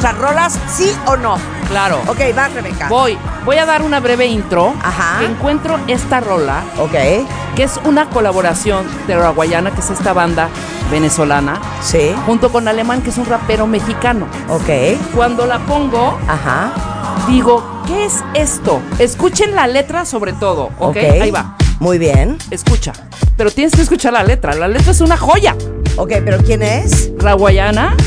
nuestras rolas, sí o no? Claro. Ok, va, Rebeca. Voy a dar una breve intro. Ajá. Que encuentro esta rola, Ok. que es una colaboración de Raguayana, que es esta banda venezolana, Sí. junto con Alemán, que es un rapero mexicano. Ok. Cuando la pongo, Ajá. digo, ¿qué es esto? Escuchen la letra sobre todo, ¿ok? Ahí va. Muy bien. Escucha. Pero tienes que escuchar la letra. La letra es una joya. Ok, pero ¿quién es? Raguayana